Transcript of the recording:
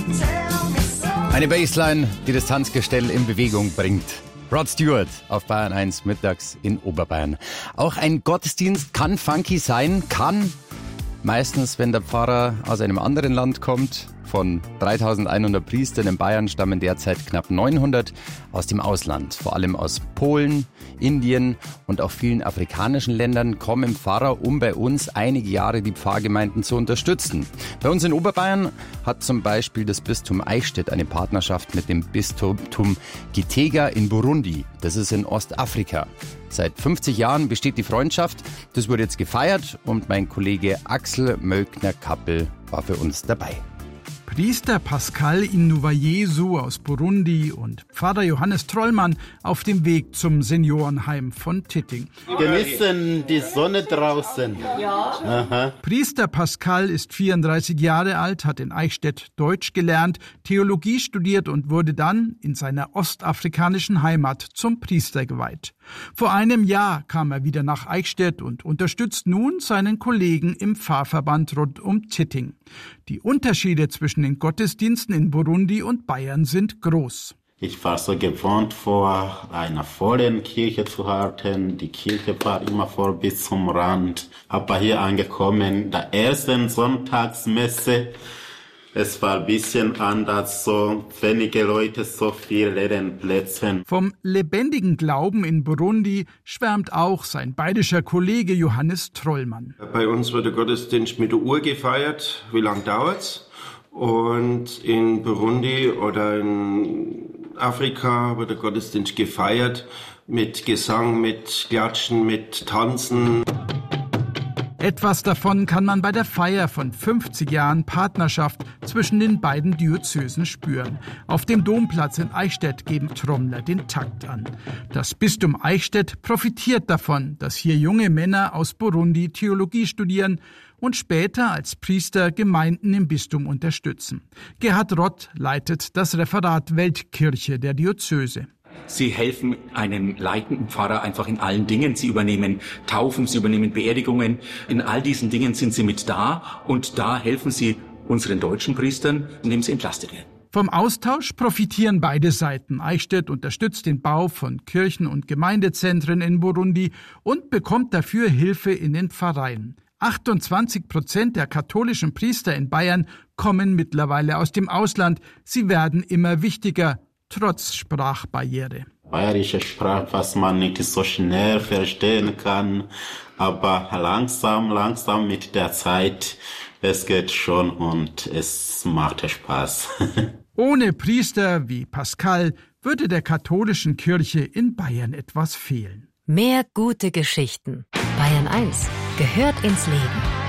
Eine Bassline, die das Tanzgestell in Bewegung bringt. Rod Stewart auf Bayern 1 mittags in Oberbayern. Auch ein Gottesdienst kann funky sein, meistens, wenn der Pfarrer aus einem anderen Land kommt. Von 3100 Priestern in Bayern stammen derzeit knapp 900 aus dem Ausland. Vor allem aus Polen, Indien und auch vielen afrikanischen Ländern kommen Pfarrer, um bei uns einige Jahre die Pfarrgemeinden zu unterstützen. Bei uns in Oberbayern hat zum Beispiel das Bistum Eichstätt eine Partnerschaft mit dem Bistum Gitega in Burundi. Das ist in Ostafrika. Seit 50 Jahren besteht die Freundschaft. Das wurde jetzt gefeiert und mein Kollege Axel Mölkner-Kappel war für uns dabei. Priester Pascal Inuwayesu aus Burundi und Pfarrer Johannes Trollmann auf dem Weg zum Seniorenheim von Titting. Genießen die Sonne draußen. Ja. Aha. Priester Pascal ist 34 Jahre alt, hat in Eichstätt Deutsch gelernt, Theologie studiert und wurde dann in seiner ostafrikanischen Heimat zum Priester geweiht. Vor einem Jahr kam er wieder nach Eichstätt und unterstützt nun seinen Kollegen im Pfarrverband rund um Titting. Die Unterschiede zwischen den Gottesdiensten in Burundi und Bayern sind groß. Ich war so gewohnt, vor einer vollen Kirche zu halten. Die Kirche war immer voll bis zum Rand. Aber hier angekommen, der ersten Sonntagsmesse, es war ein bisschen anders, so wenige Leute, so viele leere Plätze. Vom lebendigen Glauben in Burundi schwärmt auch sein bayerischer Kollege Johannes Trollmann. Bei uns wird der Gottesdienst mit der Uhr gefeiert. Wie lange dauert's? Und in Burundi oder in Afrika wird der Gottesdienst gefeiert mit Gesang, mit Klatschen, mit Tanzen. Etwas davon kann man bei der Feier von 50 Jahren Partnerschaft zwischen den beiden Diözesen spüren. Auf dem Domplatz in Eichstätt geben Trommler den Takt an. Das Bistum Eichstätt profitiert davon, dass hier junge Männer aus Burundi Theologie studieren und später als Priester Gemeinden im Bistum unterstützen. Gerhard Rott leitet das Referat Weltkirche der Diözese. Sie helfen einem leitenden Pfarrer einfach in allen Dingen. Sie übernehmen Taufen, sie übernehmen Beerdigungen. In all diesen Dingen sind sie mit da und da helfen sie unseren deutschen Priestern, indem sie entlastet werden. Vom Austausch profitieren beide Seiten. Eichstätt unterstützt den Bau von Kirchen- und Gemeindezentren in Burundi und bekommt dafür Hilfe in den Pfarreien. 28% der katholischen Priester in Bayern kommen mittlerweile aus dem Ausland. Sie werden immer wichtiger. Trotz Sprachbarriere. Bayerische Sprache, was man nicht so schnell verstehen kann, aber langsam mit der Zeit, es geht schon und es macht Spaß. Ohne Priester wie Pascal würde der katholischen Kirche in Bayern etwas fehlen. Mehr gute Geschichten. Bayern 1 gehört ins Leben.